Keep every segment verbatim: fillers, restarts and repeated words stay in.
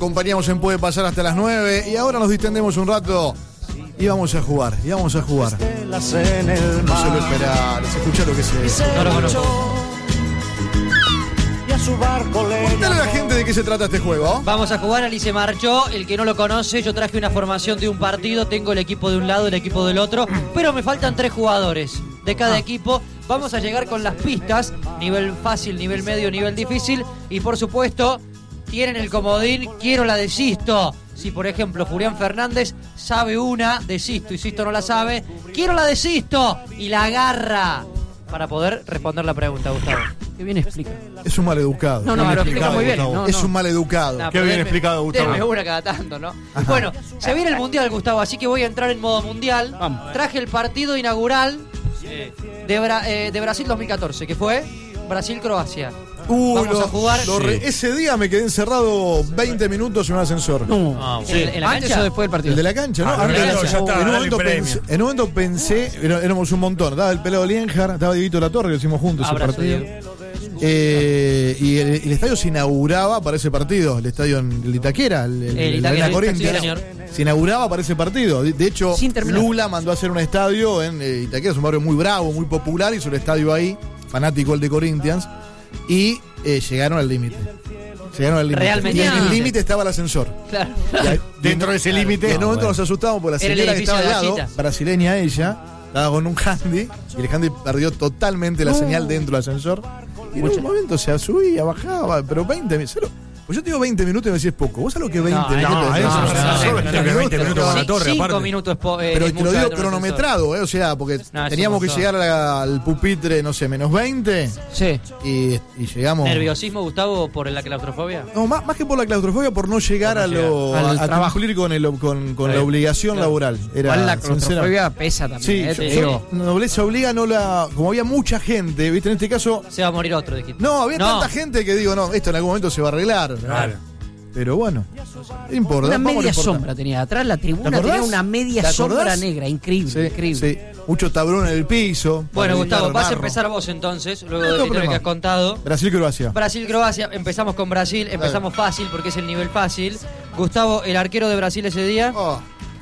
acompañamos en Puede Pasar hasta las nueve. Y ahora nos distendemos un rato y vamos a jugar. Y vamos a jugar. No se lo esperar. Se escucha lo que se... No lo conozco. Cuéntale a la gente de qué se trata este juego. Vamos a jugar, Ali se marchó. El que no lo conoce, yo traje una formación de un partido. Tengo el equipo de un lado, el equipo del otro. Pero me faltan tres jugadores de cada ah. equipo. Vamos a llegar con las pistas. Nivel fácil, nivel medio, nivel difícil. Y por supuesto, tienen el comodín. Quiero la de Sisto. Si por ejemplo Julián Fernández sabe una de Sisto y Sisto no la sabe, quiero la de Sisto. Y la agarra para poder responder la pregunta, Gustavo. Qué bien explica. Es un maleducado. No, no, me lo explica muy bien. No, es no. un maleducado. No, Qué bien denme, explicado, Gustavo. Denme una cada tanto, ¿no? Ajá. Bueno, se viene el Mundial, Gustavo, así que voy a entrar en modo Mundial. Vamos. Traje el partido inaugural de, Bra eh, de Brasil dos mil catorce, que fue Brasil-Croacia. Uh, Vamos lo, a jugar. Lo re, sí. Ese día me quedé encerrado veinte minutos en un ascensor. No. Ah, sí. ¿En, ¿En la cancha o después del partido? El de la cancha, ¿no? Ah, Antes, la cancha. Ya estaba, en, un momento pensé, en un momento pensé, éramos un montón. Estaba el pelado Lienjar, estaba Dieguito Latorre, lo hicimos juntos ese partido. Eh, y el, el estadio se inauguraba para ese partido. El estadio en el Itaquera, el, el, el Itaquera, el Corinthians, sí, se inauguraba para ese partido. De, de hecho, Lula mandó a hacer un estadio en eh, Itaquera, es un barrio muy bravo, muy popular, hizo el estadio ahí, fanático el de Corinthians. Y eh, llegaron al límite. Llegaron al límite. Realmente. Y en el límite estaba el ascensor. Claro. Ahí, dentro de ese límite. En un momento nos asustamos porque la señora que estaba al lado, brasileña ella, estaba con un handy. Y el handy perdió totalmente la uh. señal dentro del ascensor. Y en un momento se subía, bajaba, pero veinte minutos. Pues yo te digo veinte minutos y me decís poco. ¿Vos sabés lo que veinte no, minutos? No, eso no, veinte minutos a la torre, aparte. cinco minutos eh, pero te lo digo cronometrado, eh, o sea, porque no, teníamos que llegar a, al pupitre, no sé, menos veinte. Sí. Y, y llegamos. ¿Nerviosismo, Gustavo, por la claustrofobia? No, más, más que por la claustrofobia, por no llegar por no a lo al a, a cumplir con, el, con, con la obligación claro. laboral. Era, Igual la claustrofobia pesa también. Sí, eh, yo, yo, nobleza obliga, no la. Como había mucha gente, ¿viste? En este caso. Se va a morir otro, dijiste. No, había no. tanta gente que digo, no, esto en algún momento se va a arreglar. Claro. Pero bueno, importa. Una media sombra tenía. Atrás la tribuna tenía una media sombra negra. Increíble, sí, increíble. Sí. Mucho tablón en el piso. Bueno, Gustavo, vas a empezar vos entonces, luego de la historia que has contado. Brasil-Croacia. Brasil-Croacia. Empezamos con Brasil. Empezamos fácil porque es el nivel fácil. Gustavo, el arquero de Brasil ese día. Oh.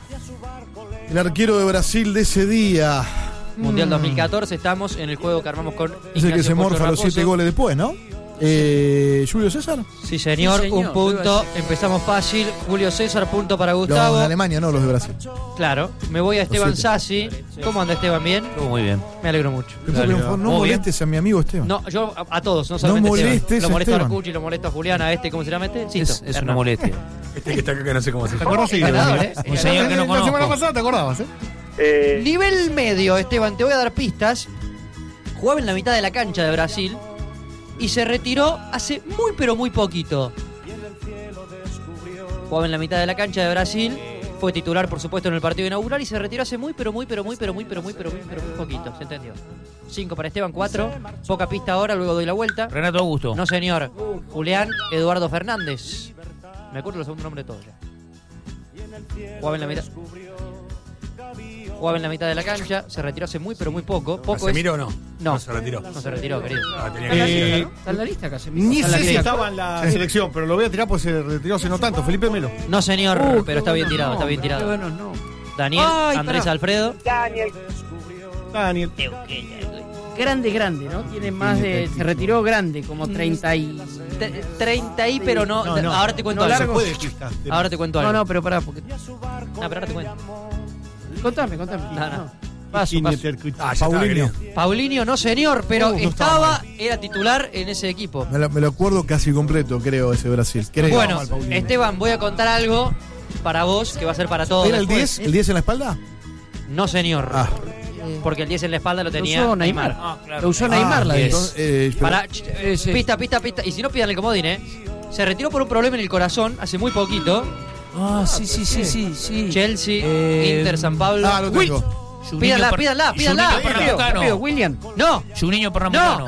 El arquero de Brasil de ese día. Mundial dos mil catorce. Estamos en el juego que armamos con Es el que se morfa los siete goles después, ¿no? Eh, ¿Julio César? Sí señor, sí, señor. Un punto. Empezamos fácil. Julio César, punto para Gustavo. Los de Alemania, no los de Brasil. Claro. Me voy a Esteban Sassi. ¿Cómo anda Esteban? ¿Bien? Todo muy bien. Me alegro mucho. Dale, no no molestes bien? a mi amigo Esteban. No, yo a, a todos, no solamente no molestes Esteban. Lo molesto Esteban. a Arcucci, lo molesto a Julián, a este, ¿cómo se llama este? Sí, es, es una molestia. Este que está acá que no sé cómo se llama. ¿Te acordás? Sí, ganador, ¿eh? Un señor que no conozco. La semana pasada te acordabas, ¿eh? eh... Nivel medio, Esteban, te voy a dar pistas. Jugaba en la mitad de la cancha de Brasil y se retiró hace muy pero muy poquito. Jugaba en la mitad de la cancha de Brasil, fue titular por supuesto en el partido inaugural y se retiró hace muy pero muy pero muy pero muy pero muy pero muy pero muy poquito, ¿se entendió? Cinco para Esteban, cuatro, poca pista ahora, luego doy la vuelta. Renato Augusto. No señor, Julián Eduardo Fernández. Me acuerdo los segundos nombres de todos ya. Jugaba en la mitad. Jugaba en la mitad de la cancha, se retiró hace muy pero muy poco. poco ¿Se miró o no? No. No se retiró. No se retiró, querido. Ah, tenía que eh, Está en la lista, Casemiro. Ni sé si estaba en la sí. selección, pero lo voy a tirar porque se retiró hace no tanto. Felipe Melo. No, señor, uh, pero está bien bueno, tirado, no, está bien tirado. Bueno, no. Daniel, Ay, Andrés pará. Alfredo. Daniel. Daniel. Grande, grande, ¿no? Tiene más de... Se retiró grande, como treinta y... treinta y, pero no... no, no. Ahora te cuento no, algo. Puede, ahora te cuento algo. No, no, pero pará, porque... No, pero ahora te cuento. Contame, contame. No, no. Paso, paso. Ah, Paulinho. Paulinho, no señor, pero uh, no estaba, estaba era titular en ese equipo. Me lo, me lo acuerdo casi completo, creo, ese Brasil. Creo. Bueno, Esteban, voy a contar algo para vos, que va a ser para todos. ¿Era el diez? ¿El diez en la espalda? No, señor. Ah. Porque el diez en la espalda lo tenía lo usó Neymar. Neymar. Ah, claro. Lo usó Neymar, ah, la diez. Eh, para, eh, sí. Pista, pista, pista. Y si no, pidan el comodín, ¿eh? Se retiró por un problema en el corazón hace muy poquito. Ah, sí, sí, sí, sí, sí. Chelsea, eh, Inter, San Pablo. Ah, lo tengo. Pídanla, pídanla, pídanla. Rápido, William. No. Juninho Pernambucano.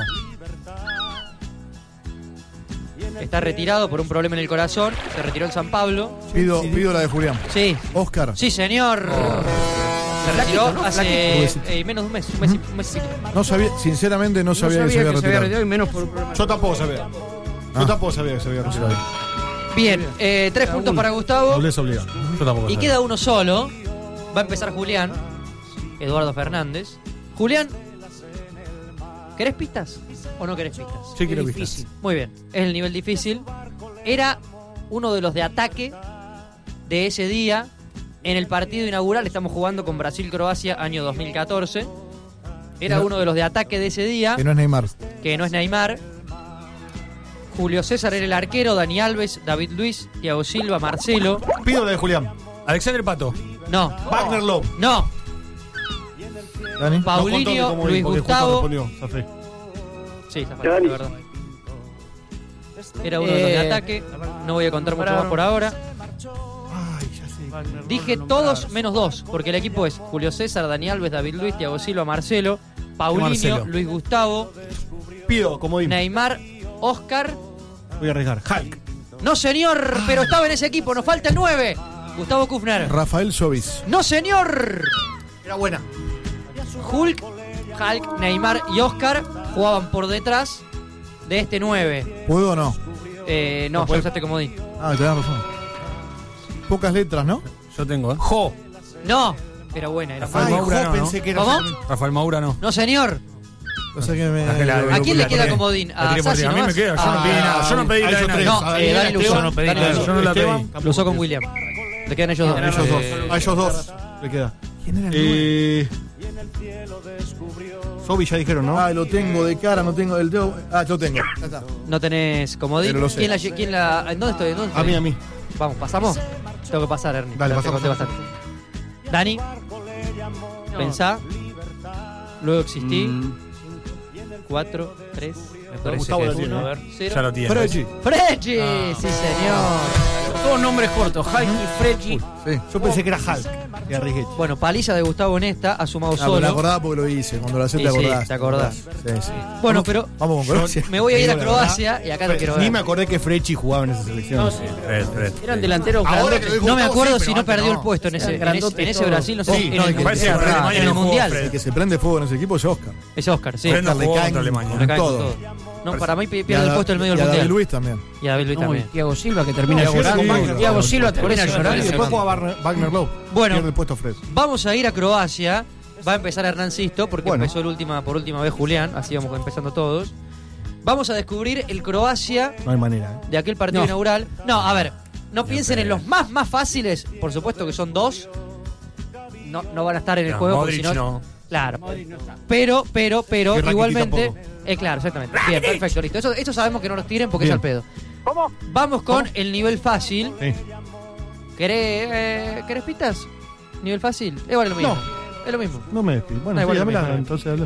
No. Está retirado por un problema en el corazón. Se retiró en San Pablo. Pido, pido la de Julián. Sí. Oscar. Sí, señor. Oh. Se retiró ¿no? hace eh, menos de un mes. Un mes, ¿Mm? un mes y No sabía, sinceramente no sabía, no sabía que se había que retirado. Se había retirado y menos por un problema. Yo tampoco sabía. Ah. Yo tampoco sabía que se había retirado. Bien, eh, tres puntos uno. para Gustavo. Doblez obligado. Yo tampoco Y sé. queda uno solo. Va a empezar Julián. Eduardo Fernández. Julián, ¿querés pistas o no querés pistas? Sí, quiero Es pistas. difícil. Muy bien, es el nivel difícil. Era uno de los de ataque de ese día en el partido inaugural. Estamos jugando con Brasil-Croacia, año dos mil catorce. Era No. uno de los de ataque de ese día, Que no es Neymar. que no es Neymar. Julio César era el arquero, Dani Alves, David Luiz, Thiago Silva, Marcelo. Pido la de Julián. Alexander Pato. No, Wagner Love. no. Dani. Paulinho, Luis Gustavo. Zafé. Sí, está falta, de verdad. Era uno de los de Eh, ataque. No voy a contar mucho para- más por ahora. Ay, ya sé. Dije todos menos dos, porque el equipo es Julio César, Dani Alves, David Luiz, Thiago Silva, Marcelo, Paulinho, Marcelo. Luis Gustavo, Pido, como digo. Neymar, Oscar. Voy a arriesgar. Hulk. No, señor, pero estaba en ese equipo. Nos falta el nueve. Gustavo Kufner. Rafael Sobis. No, señor. Era buena. Hulk, Hulk, Neymar y Oscar jugaban por detrás de este nueve. ¿Puedo o no? Eh, no, ya usaste comodín. Ah, tenés razón. Pocas letras, ¿no? Yo tengo, ¿eh? Jo. No. Era buena, era Rafael buena. Ay, Maura, jo, no, pensé ¿no? que era. ¿Cómo? Rafael Maura no. No, señor. O sea que me. Bajé la- ¿A quién le la queda tiré. comodín? La ¿A tiré por Sassi ti. A mí me nomás? queda. Yo no pedí Ah, nada. Yo no pedí a ellos nada. tres. No, A eh, Daniel, Dani lo Esteban, usó. no pedí Dani nada. lo usó. Yo no la pedí. Esteban, Lo usó con William. Le quedan ellos dos. A ellos dos. Eh, A ellos dos. Le queda. ¿Quién era el nueve? Eh. Sobi ya dijeron, ¿no? Ah, lo tengo de cara, no tengo el dedo. Ah, lo tengo. Ya está. No tenés comodín. Pero lo sé. ¿Quién la, quién la, ¿en ¿Dónde estoy? ¿En ¿Dónde A estoy? mí, a mí. Vamos, ¿pasamos? Tengo que pasar, Ernie. Dale, Ya te pasamos. conté bastante. Dani, pensá. Luego existí. Mm, cuatro, tres, me parece Gustavo que la es tiene, uno. ¿eh? A ver. cero. Ya lo tiene. Frechi. ¡Frechi! Ah. Sí, señor. Todos nombres cortos. Hulk y Freddy. Sí. Yo pensé que era Hulk. Y arriesgué. Bueno, paliza de Gustavo en esta, ha sumado Ah, pero me solo. acordaba porque lo hice. Cuando lo hacé Sí, te sí, acordás. te acordás. Sí, sí. Bueno, Vamos- pero Vamos con Croacia. me voy a ir a Digo la verdad, Croacia y acá no quiero Ni ver. me acordé que Frechi jugaba en esa selección. No, sí. Fred, Fred. Eran delanteros Ahora grandotes. que lo dijo No me Gustavo, acuerdo sí, si pero no antes perdió el no. puesto en ese, Eran en ese, grandotes en ese todos. Brasil, no sé, Sí, en, no, el, y que parece en que el- Alemania en el no jugó, Mundial. Fred. El que se prende fuego en ese equipo es Oscar. Es Oscar, sí. Fred no le jugó caen contra Alemania. Le caen con todo. todo. No, para mí pi- Y pierde a- el puesto en medio y del a David Mundial. Luis también. Y a David Luis No, y también. Thiago Silva que termina Thiago llorando. Silva. Thiago Silva termina Por eso, llorando. Y después juega Wagner- Wagner Love. Bueno. Pierde el puesto Fred. Vamos a ir a Croacia. Va a empezar Hernán Sisto porque Bueno. empezó el última, por última vez Julián. Así vamos empezando todos. Vamos a descubrir el Croacia No hay manera, ¿eh? de aquel partido No. inaugural. No, a ver, no piensen en los más, más fáciles. Por supuesto que son dos. No, no van a estar en el No, juego. Modric porque si no, no. Claro. Pero, pero, pero, Y Rakitic igualmente. tampoco. Eh, claro, exactamente. Bien, perfecto, listo. Eso, eso sabemos que no nos tiren porque Bien. es al pedo. Vamos con el nivel fácil. Sí. ¿Querés, eh, ¿Querés pistas? ¿Nivel fácil? Es igual lo mismo. Es lo mismo. No me despido. Bueno, Da sí, igual lo dámela, mismo. entonces habla.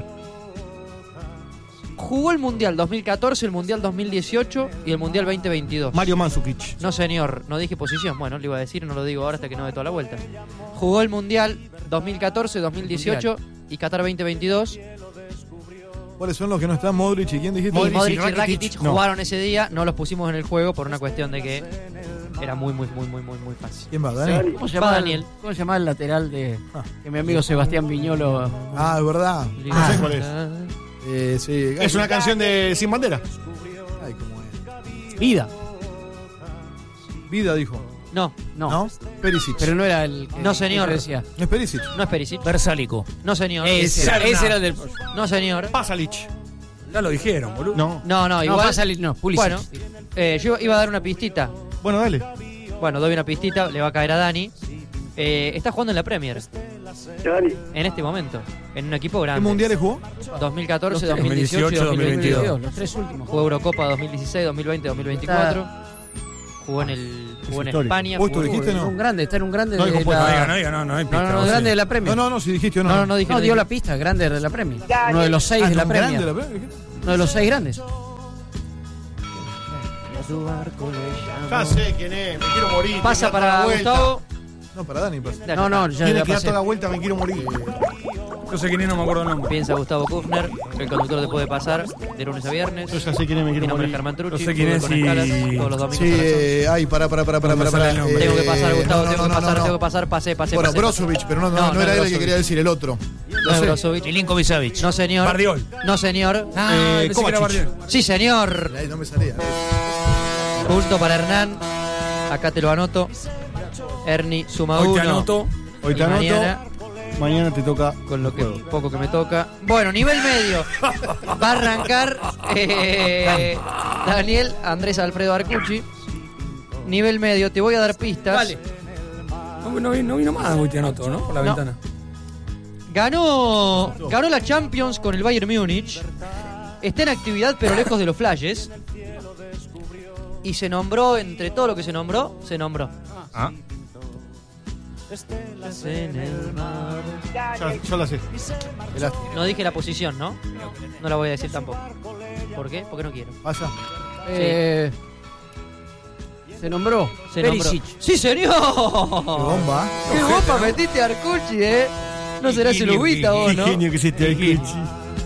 Jugó el Mundial dos mil catorce, el Mundial dos mil dieciocho y el Mundial veinte veintidós. Mario Mandzukic. No, señor, no dije posición. Bueno, le iba a decir, no lo digo ahora hasta que no dé toda la vuelta. Jugó el Mundial dos mil catorce, dos mil dieciocho y Qatar veinte veintidós. ¿Cuáles son los que no están? Modric y quién dijiste? Y Modric y Modric y Rakitic, Rakitic no. jugaron ese día, no los pusimos en el juego por una cuestión de que era muy, muy, muy, muy, muy, muy fácil. ¿Quién va? ¿Dani? ¿Cómo se Va llama Daniel. el, ¿Cómo se llama el lateral de que mi amigo Sebastián Viñolo? Ah, es verdad. No sé cuál es. Eh, sí. Es una canción de Sin Bandera. Ay, cómo es. Vida. Vida dijo. No, No, ¿No? Perisic. pero no era el que No, señor. que decía. ¿No es Perisic? no es Perisic. Versálico. No, señor. Ese, Serna. ese era el del. No, señor. Pasalic. Ya lo dijeron, boludo. No. No, no, No, igual. pasa el- no, Pulisic. Bueno, eh, yo iba a dar una pistita. Bueno, dale. Bueno, doy una pistita, le va a caer a Dani. Eh, está jugando en la Premier. En este momento. En un equipo ¿Qué grande. mundiales jugó? dos mil catorce, Los dos mil dieciocho y dos mil veintidós. veintidós. Los tres últimos. Jugó Eurocopa dos mil dieciséis, dos mil veinte, dos mil veinticuatro. Jugó en el jugó en histórico. España. ¿Vos tú jugó- dijiste no? Un grande, está en un grande No hay de compuesto, No diga, la... no diga, no, no hay No, pista. no, no, vos grande sí. de la Premier. No, no, no, si dijiste o no. No, no, no dije. No, no dio dije. la pista, grande de la Premier. Uno de los seis Ah, de la ¿un Premier. grande de la Premier? Uno de los seis grandes. Ya sé quién es. Me quiero morir. Pasa Tiene que dar toda para la vuelta. Gustavo. No, para Dani pasa. Dale. No, no, ya Tiene la que dar pasé. toda la vuelta. Me quiero morir. Yo sé quién es, no me acuerdo el nombre. Piensa Gustavo Kufner, el conductor te puede pasar de lunes a viernes. Yo ya sé quién es. Me Mi quiero nombre es morir. Germán Trucci. No sé quién fútbol es con y- escalas, todos los domingos Sí, a las once. eh, ay, para, para, para, para, No me para. sale para. el nombre. Tengo que pasar, Gustavo, no, tengo que no, no, pasar, no. tengo que pasar, pasé, pasé, Bueno, pasé. Brozovic, pero no, no, No, no, era no él el que Brozovic. quería decir, el otro. No Lo es sé. Brozovic. Milinkovic Savic. No, señor. Bardiol. No, señor. Ah, Eh, pensé que era Kovacic. Bardiol. Sí, señor. Ahí no me salía. Punto para Hernán. Acá te lo anoto. Ernie suma Hoy uno. te anoto. Hoy te Y anoto. mañana, Mañana te toca. con lo que poco que me toca. Bueno, nivel medio. Va a arrancar eh, Daniel Andrés Alfredo Arcucci. Nivel medio, te voy a dar pistas. Dale. No, no, no vino más, hoy te anoto, ¿no? Por la No. ventana. Ganó, ganó la Champions con el Bayern Múnich. Está en actividad pero lejos de los flashes. Y se nombró, entre todo lo que se nombró, se nombró. Ah. En el mar. Ya, yo la sé. No dije la posición, ¿no? No la voy a decir tampoco. ¿Por qué? Porque no quiero. Pasa. Eh, se nombró Se Perisic. nombró. ¡Sí, señor! Qué bomba. ¡Qué bomba metiste a Arcucci, eh! No será Silubita vos, ¿no? Genio que se te Arcucci.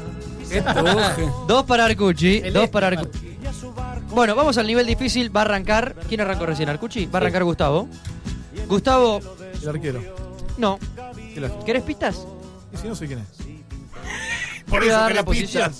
Dos para Arcucci, dos para Arcucci. Bueno, vamos al nivel difícil. Va a arrancar. ¿Quién arrancó recién? ¿Arcucci? Va a arrancar Gustavo. Gustavo, El arquero. no. ¿Qué la- ¿Querés pistas? Y si no sé quién es. Te iba a dar la posición.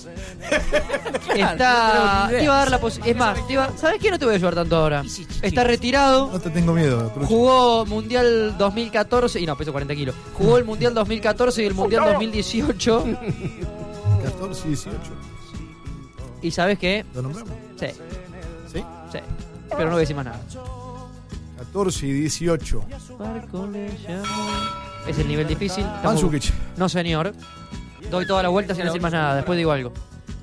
Está. Te iba a dar la posición. Es más, te iba... ¿sabes qué? No te voy a ayudar tanto ahora. Está retirado. No te tengo miedo, Trucho. Jugó Mundial dos mil catorce. Y no, peso cuarenta kilos. Jugó el Mundial dos mil catorce y el Mundial dos mil dieciocho. catorce y dieciocho. ¿Y sabes qué? ¿Lo nombramos? Sí, ¿Sí? sí. Pero no voy a decir más nada. catorce y dieciocho. Es el nivel difícil. Estamos- Mandzukic. No, señor. Doy toda la vuelta sin decir más nada. Después digo algo.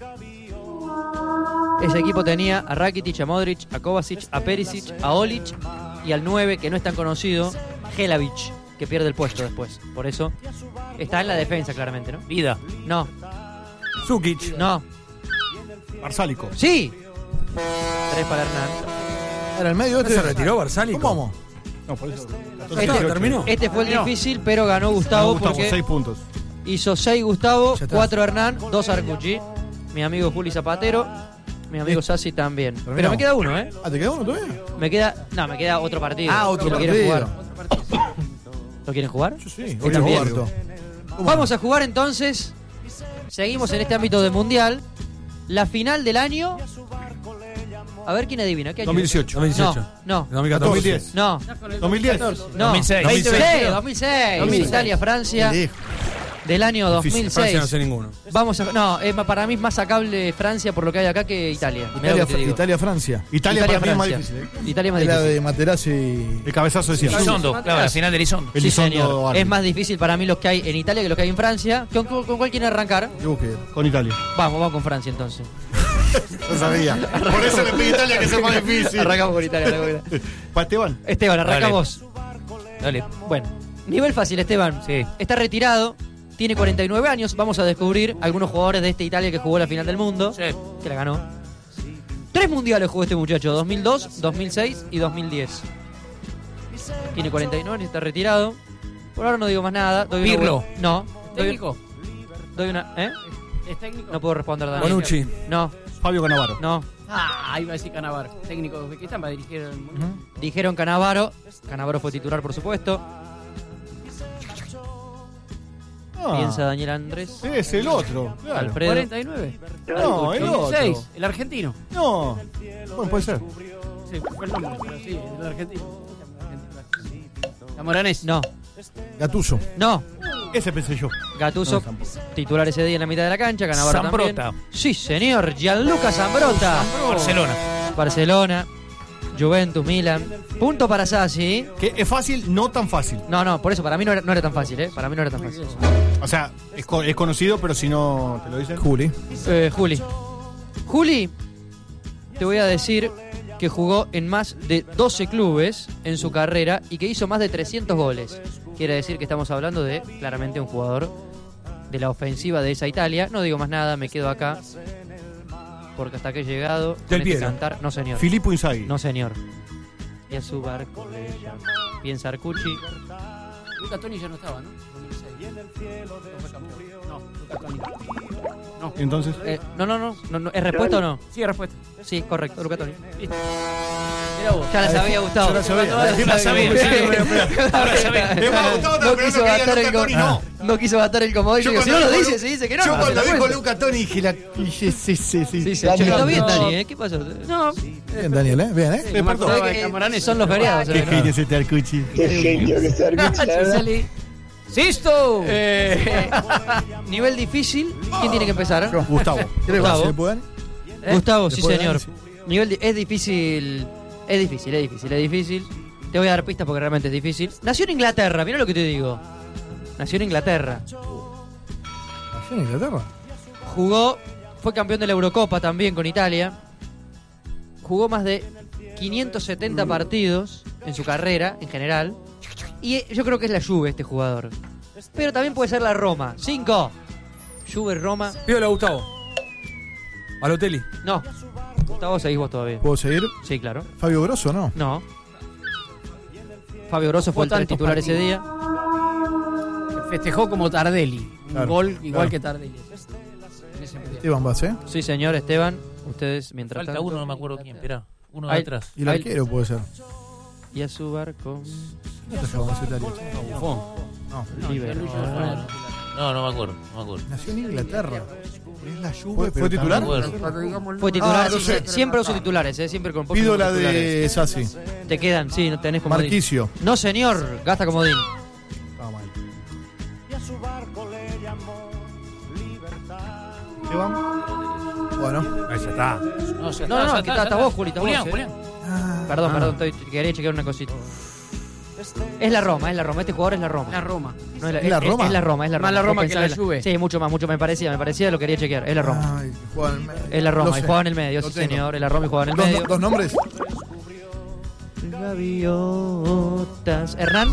Ese equipo tenía a Rakitic, a Modric, a Kovacic, a Perisic, a Olic y al nueve, que no es tan conocido, Helavic, que pierde el puesto después. Por eso está en la defensa, claramente, ¿no? Vida. No, Zukic. no. Barsálico. ¡Sí! Tres para Hernán. Era el medio este. ¿Se retiró Barsálico? ¿Cómo vamos? No, por eso. Este, terminó. este fue el difícil, pero ganó Gustavo, Gustavo, porque seis puntos. hizo seis Gustavo, Ya está. cuatro Hernán, dos Arcucci. Mi amigo Juli Zapatero, mi amigo Listo. Sassi también. Pero Terminamos. me queda uno, ¿eh? Ah, ¿te queda uno todavía? Me queda. No, me queda otro partido. Ah, otro Si lo quieren partido. jugar. ¿Lo quieren jugar? Yo sí. Está Hoy bien. Roberto. Vamos a jugar entonces. Seguimos en este ámbito de mundial. La final del año. A ver quién adivina. ¿Qué año? dos mil dieciocho. dos mil dieciocho. No, no, dos mil catorce. dos mil diez. no. dos mil diez. No. dos mil seis. dos mil seis. dos mil seis. dos mil seis. Italia, Francia. Lejos. Del año dos mil Francia no seis. sé ninguno. Vamos a. No, es, ma- para mí es más sacable Francia por lo que hay acá que Italia. Mirá lo Italia, que te digo. Italia, Francia. Italia, para mí es más Francia. difícil. ¿eh? Italia es más Es la difícil. de Materazzi y. El cabezazo de Cierro. Elizondo, claro, la final de Elizondo. Sí, Elizondo señor. Bardi. Es más difícil para mí los que hay en Italia que los que hay en Francia. ¿Con, con, con cuál quieren arrancar? ¿Qué busqué? Con Italia. Vamos, vamos con Francia entonces. Yo sabía. Por eso le pedí a Italia que sea más difícil. Arrancamos con Italia. arrancamos con Italia. Para Esteban. Esteban, arranca Dale. vos. Dale. Bueno, nivel fácil, Esteban. Sí. Está retirado, tiene cuarenta y nueve años. Vamos a descubrir algunos jugadores de este Italia que jugó la final del mundo. Sí. Que la ganó. Tres mundiales jugó este muchacho: dos mil dos, dos mil seis y dos mil diez. Tiene cuarenta y nueve años, está retirado. Por ahora no digo más nada. Doy una Pirlo. vuelta- No. Doy, ¿Técnico? doy una. ¿Eh? ¿Es técnico? No puedo responder, Daniel. Bonucci. No, Fabio Cannavaro. no. Ah, iba a decir Canavaro. Técnico de Uzbekistán para dirigir el mundial. Dijeron Cannavaro. Cannavaro fue titular, por supuesto. Ah, Piensa Daniel Andrés. Es el otro. Claro. Alfredo. cuarenta y nueve. No, el otro. seis, el argentino. No. Bueno, puede ser. Sí, fue el nombre, pero sí, el argentino. Camoranesi. No, Gatuso. no. Ese pensé yo. Gattuso, titular ese día en la mitad de la cancha. Cannavaro Zambrotta. también. Sí, señor. Gianluca Zambrotta. Barcelona. Barcelona. Juventus, Milan. Punto para Sassi. Que es fácil, no tan fácil. No, no, por eso para mí no era, no era tan fácil, ¿eh? Para mí no era tan fácil. O sea, es, co- es conocido, pero si no te lo dicen. Juli. Eh, Juli. Juli, te voy a decir que jugó en más de doce clubes en su carrera y que hizo más de trescientos goles. Quiere decir que estamos hablando de, claramente, un jugador de la ofensiva de esa Italia. No digo más nada, me quedo acá. Porque hasta que he llegado con Del este Piero. cantar. No, señor. Filippo Inzaghi. No, señor. Y a su barco le llama. Piensa Arcucci. Luca Toni ya no estaba, ¿no? dos mil seis. No fue campeón. No, Luca Toni. No. Entonces. Eh, no, no, no, no, no. ¿Es respuesta o no? Sí, respuesta. Sí, correcto, Luca Toni. Listo. Mirá vos. Ya les había gustado. Yo la sabía. ¿Qué pasa? sabía. Ahora sabés. Me ha gustado, No pero quiso no quería gastar el Luca Toni, com- no. No quiso gastar el comodín. Yo Digo, si cuando no lo dijo dice, Lu- se dice que no. Yo no, cuando se la dijo cuento. Luca Toni dije la. Sí, sí, sí. Sí, se Dani, está bien, no. Dani, ¿eh? ¿Qué pasó? No, Bien, Daniel, ¿eh? Bien, ¿eh? no me acordaba ¿Sabés de que Camoranes. son los feriados? Qué ¿eh? genio ese Tarcucci. Qué genio que se arcucha, la verdad. Sale. ¡Sisto! Eh, nivel difícil. ¿Quién tiene que empezar? Gustavo. ¿Querés Gustavo. ver si pueden? ¿Eh? Gustavo, sí Después de señor. Dani, Nivel di- es difícil, es difícil, es difícil, es difícil. Te voy a dar pistas porque realmente es difícil. Nació en Inglaterra, mira lo que te digo. Nació en Inglaterra. ¿Nació en Inglaterra? Jugó, fue campeón de la Eurocopa también con Italia. Jugó más de quinientos setenta partidos en su carrera en general. Y eh, yo creo que es la Juve este jugador. Pero también puede ser la Roma. Cinco. Juve, Roma. Pídole a Gustavo. Balotelli. No. Gustavo, seguís vos todavía. ¿Puedo seguir? Sí, claro. Fabio Grosso, ¿no? No. Fabio Grosso fue el Jugó tres tantos titular ese día. Festejó como Tardelli. Un Claro, gol igual claro. que Tardelli. En ese mundial. Esteban Vaz, ¿eh? Sí, señor, Esteban. Ustedes, mientras Falta tanto. uno, no me acuerdo quién. Espera. Uno de Ahí. atrás. Y el Ahí- arquero puede ser. Y a su barco. ¿Quién atajaba en Italia? Buffon. No. River. Gianluigi No, Buffon. no, no, no me acuerdo. No me acuerdo. Nació en Inglaterra. Es la Juve, ¿Fue, pero fue titular? también- Bueno. Fue titular. Ah, no sí, sé. siempre uso titulares, ¿eh? Siempre con Pido la titulares. de Sassi. Te quedan, sí, no tenés comodín. Marquicio. No, señor, gasta comodín. Estaba mal. Esteban. Bueno. Ahí ya está. No, ya No, no, está, no, ya que está, estás ya está vos, Juli, estás Julián, vos, ¿eh? Julián. Perdón, Ah. perdón, estoy, quería chequear una cosita. Es la Roma, es la Roma. Este jugador es la Roma. La Roma. No es, la, ¿Es la Roma? Es la Roma, es la Roma. Más la Roma Vos que la pensás Juve. Sí, mucho más, mucho me parecía, me parecía, lo quería chequear. Es la Roma. Ay, juega en el medio. Es la Lo Roma, y sé. juega en el medio, Lo sí tengo. señor. Es la Roma y juega en el ¿Dos, medio. dos nombres? Gaviotas. Hernán.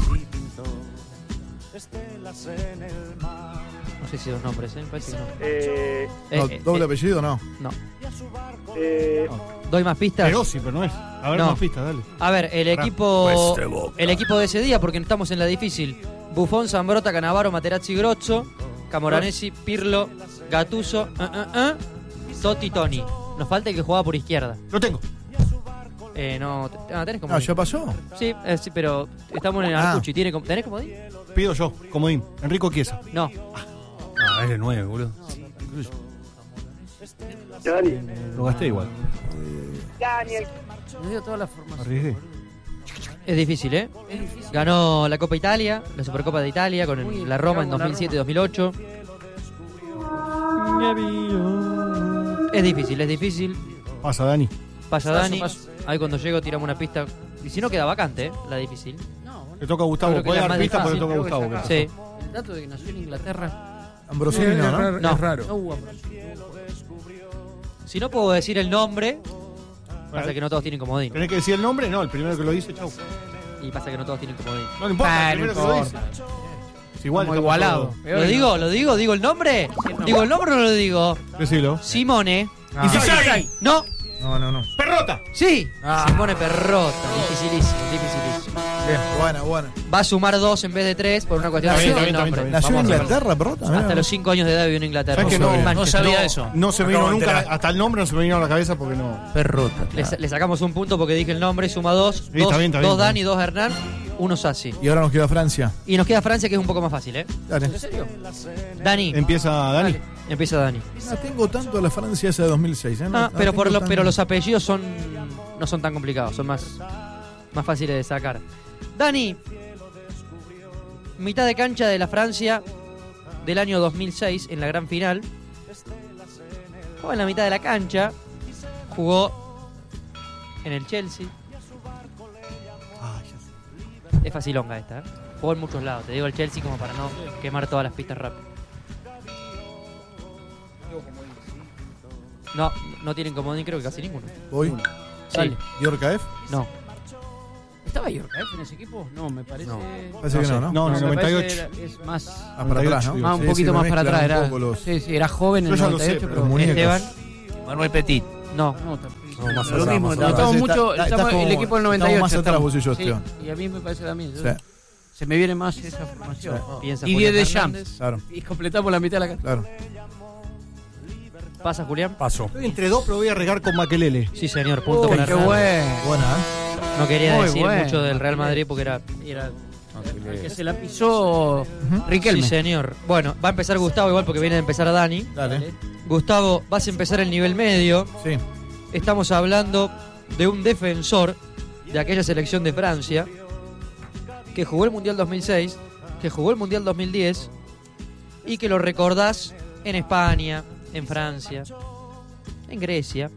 No sé si dos nombres, ¿eh? Me parece que no. Eh, Eh, No, eh, ¿Doble eh, apellido no? No. eh, ¿Doy más pistas? Perosi, pero no es. A ver, No. más pistas, dale. A ver, el Pará. equipo el equipo de ese día, porque estamos en la difícil. Buffon, Zambrota, Cannavaro, Materazzi, Grozzo, Camoranesi, Pirlo, Gattuso, uh, uh, uh, Totti, Toni. Nos falta el que jugaba por izquierda. Lo tengo. Eh, no, te- ah, tenés como. No, ya pasó. Sí, eh, sí, pero estamos en el Ah. Arcucci. ¿Tiene, com- ¿Tenés comodín? Pido yo, comodín. Enrico Chiesa. No. Ah, es de nueve, boludo. Dani. Lo gasté igual. Daniel. Me dio toda la formación. Arriesgué. Es difícil, ¿eh? Es difícil. Ganó la Copa Italia, la Supercopa de Italia con el- Muy la Roma en bravo, la dos mil siete y Roma. dos mil ocho. Es difícil, es difícil. Pasa, Dani. Pasa Paso, Dani. paso. Ahí cuando llego tiramos una pista. Y si no queda vacante, ¿eh? La difícil. No, bueno. Le toca a Gustavo. Creo que Puede la dar más pistas porque le difícil, toca a creo que Gustavo. saca. Sí. El dato de que nació en Inglaterra. Ambrosini es, no, ¿no? raro, No. es raro. No hubo Ambrosio. Si no puedo decir el nombre, pasa que no todos tienen comodín. ¿Tenés que decir el nombre? No, el primero que lo dice, chau. Y pasa que no todos tienen comodín. No le importa, Ah, el no primero que lo dice. importa. Es igual, Como estamos igualado. todos. Peor ¿Lo que digo? no. ¿Lo digo? ¿Digo el nombre? ¿Digo el nombre o no lo digo? Decilo. Simone. Ah. Inzaghi. No. No, no, no. Perrota. Sí. Ah. Simone Perrota. Dificilísimo, dificilísimo. Bien, buena, buena. Va a sumar dos en vez de tres por una cuestión Está de bien, está bien, nombre. está bien, ¿Nació en Vamos a ver. Inglaterra, Perrota? Mirá. Hasta los cinco años de edad vivió en Inglaterra. ¿Sabes que No no? sabía. No sabía no, eso. No se me vino Acabo de nunca, enterar. hasta el nombre no se me vino a la cabeza porque no. Perrota. Le, le sacamos un punto porque dije el nombre, suma dos. está dos, bien, está bien, dos está Dani, bien. dos Hernán, uno Sassi. Y ahora nos queda Francia. Y nos queda Francia, que es un poco más fácil, ¿eh? Dale. ¿En serio? Dani, Empieza Dani. empieza Dani. No tengo tanto a la Francia esa de dos mil seis. ¿eh? No, Ah, no pero, tengo por lo- tan- pero los apellidos son no son tan complicados, son más, más fáciles de sacar. Dani, mitad de cancha de la Francia del año dos mil seis en la gran final. Jugó en la mitad de la cancha, jugó en el Chelsea. Es facilonga esta, ¿eh? Jugó en muchos lados, te digo el Chelsea como para no quemar todas las pistas rápido. No, no tienen comodín, creo que casi ninguno. Voy. Dale. Diorca F. No. ¿Estaba Yorkaev en ese equipo? No, me parece. No. Parece que no, ¿no? No, en el me noventa y parece ocho. era- es más. Ah, para atrás, ¿no? Ah, un Sí, poquito sí, más me para atrás. mezclan Era, un poco los- sí, sí, era joven en Yo el ya lo noventa y ocho, sé, pero. los muñecos. Esteban, Manuel Petit. no. No, tampoco. No, más Lo atrás, mismo, más estamos atrás. mucho. Está- estamos estás el como- equipo del noventa y ocho. estamos más atrás estamos. vos y yo, Sí, Esteban. y a mí me parece también. Sí, Se me viene más esa formación. Piensa Y Julián diez de Hernández. Champs. claro, Y completamos la mitad de la cancha. claro. Pasa Julián. Paso. Estoy entre dos, pero voy a regar con Makelele. Sí, señor, punto Uy, para qué Hernán. bueno. Buena, ¿eh? No quería Muy decir bueno. mucho del Real Madrid porque era... Era el que se la pisó Riquelme. Sí, señor. Bueno, va a empezar Gustavo igual porque viene de empezar a Dani. Dale. Gustavo, vas a empezar el nivel medio. Sí. Estamos hablando de un defensor de aquella selección de Francia que jugó el Mundial dos mil seis, que jugó el Mundial dos mil diez y que lo recordás en España, en Francia, en Grecia.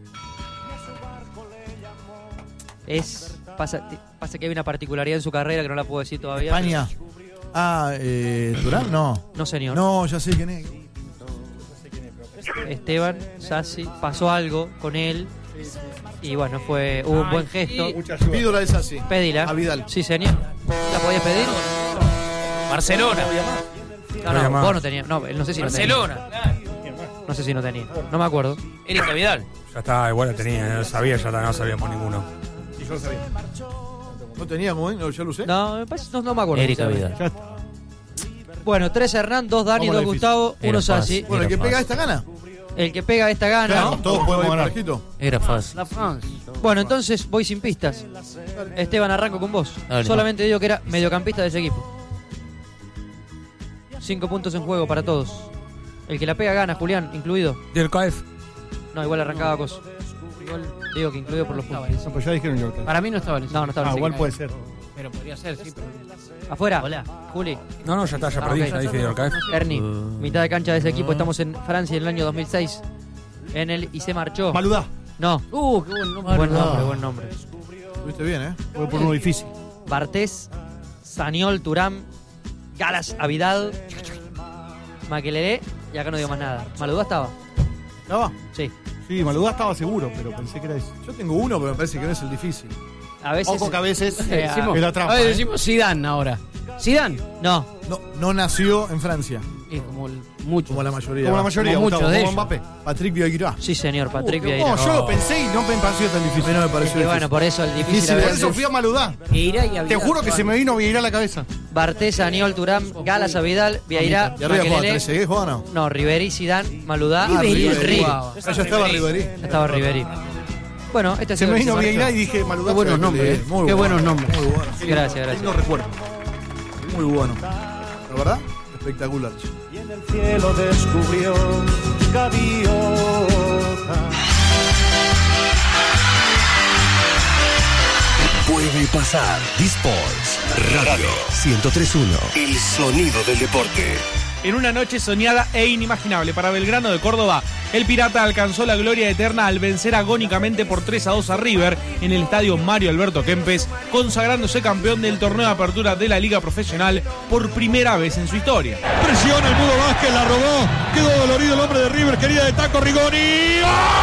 Es pasa, pasa que hay una particularidad en su carrera que no la puedo decir todavía. España. Ah, eh, ¿Durán? No. No, señor. No, ya sé quién es. Esteban Sassi, pasó algo con él y bueno, fue hubo un buen gesto. Pido la de Sassi. Pedila. A Vidal. Sí, señor. ¿La podías pedir? Barcelona. No, no, vos no tenías. No, no sé si no tenía. Barcelona. No sé si no tenía. No me acuerdo. Erika Vidal. Ya está, igual lo tenía, no sabía, ya está, no sabíamos ninguno. Y yo lo sabía. ¿No teníamos, eh? ¿No, ¿Ya lo usé? No, me parece- no, no me acuerdo. Erika Vidal. Ya está. Bueno, tres Hernán, dos Dani, Vamos a dos la Gustavo, Era uno fácil. Sassi. Bueno, el que Era pega fácil. esta gana. El que pega esta gana. Claro, ¿no? todos podemos ganar. Parejito. Era fácil. La France. Bueno, entonces voy sin pistas. Esteban, arranco con vos. Dale. Solamente digo que era mediocampista de ese equipo. Cinco puntos en juego para todos. El que la pega gana, Julián, incluido. Del K F. No, igual arrancaba cosa. Igual digo que incluido por los puntos. No, pues ya dijeron yo. Para mí no estaba en ese. No, no estaba Ah, en igual ese. puede ser. Pero podría ser, sí. Pero... Afuera. Hola. Juli. No, no, ya está, ya Ah, perdí, ok. ya dije del K F. Ernie, mitad de cancha de ese equipo. Estamos en Francia en el año dos mil seis. En el y se marchó. Maludá. No. Uh, qué buen nombre. Buen nombre, buen nombre. Estuviste bien, ¿eh? Voy por uno difícil. Bartés, Saniol, Turán, Galas, Avidal, Maquelele y acá no digo más nada. Maludá estaba. ¿Estaba? Sí. Sí, Maludá estaba seguro, pero pensé que era ese. Yo tengo uno, pero me parece que no es el difícil. A veces. Ojo que a veces Eh, Decimos, es la trampa. a ver, ¿eh? decimos Zidane ahora. Zidane. No. No, no nació en Francia, Es como el, mucho. como la mayoría. Como la mayoría, Como Gustavo, muchos de como ellos. Mbappé. Patrick Vieira. Sí, señor, Patrick Uh, Vieira. No, yo lo pensé y no me pareció tan A mí difícil. no me pareció Y bueno, difícil. por eso el difícil. Difícil, a Por veces. eso fui a Maludá. Vieira y Te Avidal. juro que se me vino Vieira a la cabeza. Bartés, Saniol, Turán, Galas, Avidal, Vieira, ¿Y arriba jugaba Maquelele. Trezeguet, jugaba o no? No, Riveri, Zidane, Maludá, Ah, Riveri. Riveri. Ri- Ah, ya estaba Riveri. Estaba Riveri. Bueno, este ha Se sido me el que vino marchó. Vieira y dije Maludá. Qué buenos pero- nombres, Muy Qué bueno. buenos nombres. Muy bueno. Gracias, gracias. No recuerdo. Muy bueno. La verdad, espectacular. Y en el cielo descubrió gaviota. Puede pasar. Disports Radio ciento tres punto uno. El sonido del deporte. En una noche soñada e inimaginable para Belgrano de Córdoba, el Pirata alcanzó la gloria eterna al vencer agónicamente por tres a dos a River en el estadio Mario Alberto Kempes, consagrándose campeón del torneo de apertura de la Liga Profesional por primera vez en su historia. Presiona el Mudo Vázquez, la robó, quedó dolorido el hombre de River, quería de taco Rigoni. ¡Oh!